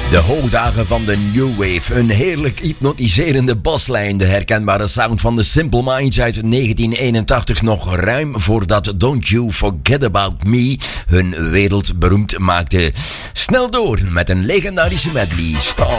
De hoogdagen van de New Wave. Een heerlijk hypnotiserende baslijn. De herkenbare sound van de Simple Minds uit 1981. Nog ruim voordat Don't You Forget About Me hun wereldberoemd maakte. Snel door met een legendarische medley. Stars.